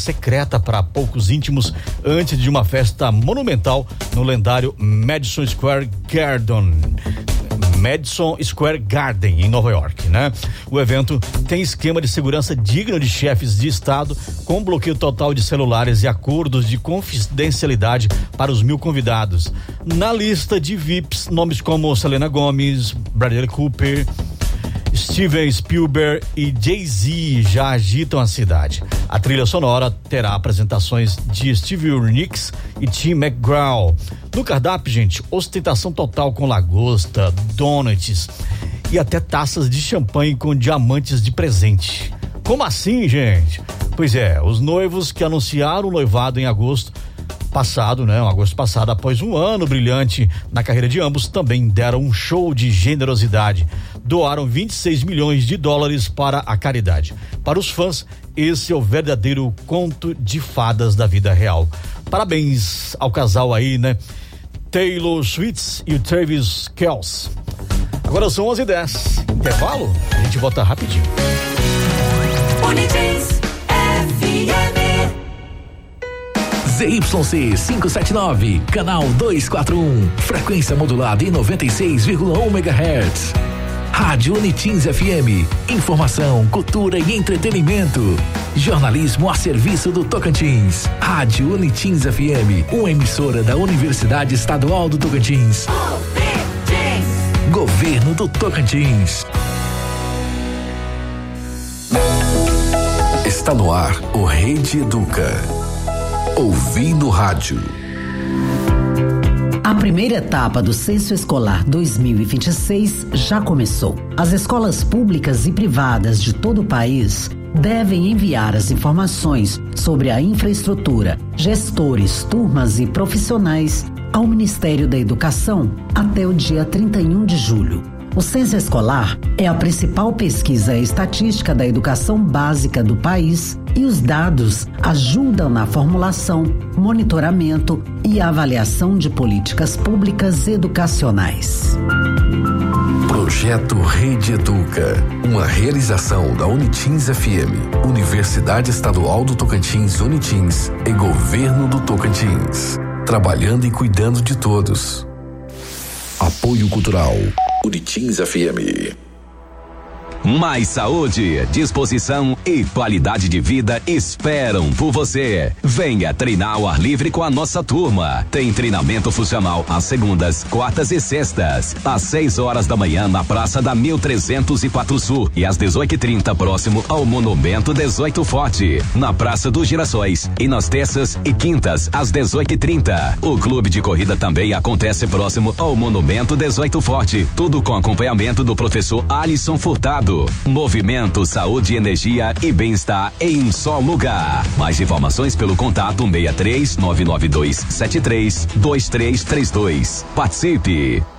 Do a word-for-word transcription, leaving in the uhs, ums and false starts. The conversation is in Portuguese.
secreta para poucos íntimos antes de uma festa monumental no lendário Madison Square Garden. Madison Square Garden, em Nova York, né? O evento tem esquema de segurança digno de chefes de estado, com bloqueio total de celulares e acordos de confidencialidade para os mil convidados. Na lista de V I Ps, nomes como Selena Gomez, Bradley Cooper, Steven Spielberg e Jay-Z já agitam a cidade. A trilha sonora terá apresentações de Stevie Nicks e Tim McGraw. No cardápio, gente, ostentação total com lagosta, donuts e até taças de champanhe com diamantes de presente. Como assim, gente? Pois é, os noivos que anunciaram o noivado em agosto passado, né? Agosto passado, após um ano brilhante na carreira de ambos, também deram um show de generosidade. Doaram vinte e seis milhões de dólares para a caridade. Para os fãs, esse é o verdadeiro conto de fadas da vida real. Parabéns ao casal aí, né? Taylor Swift e o Travis Kelce. Agora são onze e dez. Intervalo? A gente volta rapidinho. Unidades F M. Z Y C quinhentos e setenta e nove, canal duzentos e quarenta e um, frequência modulada em noventa e seis vírgula um megahertz. Rádio Unitins F M, informação, cultura e entretenimento. Jornalismo a serviço do Tocantins. Rádio Unitins F M, uma emissora da Universidade Estadual do Tocantins. Governo do Tocantins. Está no ar o Rede Educa. Ouvindo rádio. A primeira etapa do Censo Escolar dois mil e vinte e seis já começou. As escolas públicas e privadas de todo o país devem enviar as informações sobre a infraestrutura, gestores, turmas e profissionais ao Ministério da Educação até o dia trinta e um de julho. O Censo Escolar é a principal pesquisa estatística da educação básica do país e os dados ajudam na formulação, monitoramento e avaliação de políticas públicas educacionais. Projeto Rede Educa, uma realização da Unitins F M, Universidade Estadual do Tocantins Unitins e Governo do Tocantins. Trabalhando e cuidando de todos. Apoio Cultural Unitins F M. Mais saúde, disposição e qualidade de vida esperam por você. Venha treinar ao ar livre com a nossa turma. Tem treinamento funcional às segundas, quartas e sextas, às seis horas da manhã na Praça da mil trezentos e quatro Sul e às dezoito e trinta próximo ao Monumento dezoito Forte, na Praça dos Girassóis, e nas terças e quintas às dezoito e trinta. O clube de corrida também acontece próximo ao Monumento dezoito Forte, tudo com acompanhamento do professor Alisson Furtado. Movimento, saúde, energia e bem-estar em um só lugar. Mais informações pelo contato seis três nove nove dois sete três dois três três dois. Participe!